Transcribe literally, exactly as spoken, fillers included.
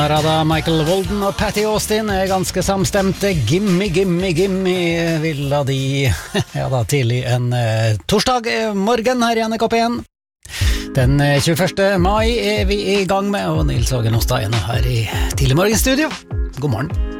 Her er da Michael Walden og Patty Austin er ganske samstemte. Gimme, gimme, gimme Villa de. Ja da, tidlig en eh, torsdag morgen her i N R K P en. Den tjueførste mai er vi i gang med, og Nils Ågen Hostad er nå her i tidlig morgenstudio. God morgen.